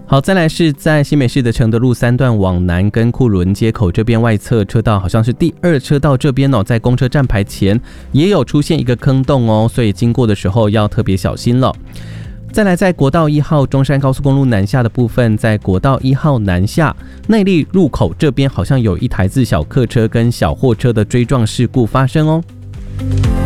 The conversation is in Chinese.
好，再来是在新北市的承德路3段往南跟库伦街口这边外侧车道，好像是第2车道这边在公车站牌前也有出现一个坑洞所以经过的时候要特别小心了。再来，在国道1号中山高速公路南下的部分，在国道1号南下内坜入口这边，好像有一台自小客车跟小货车的追撞事故发生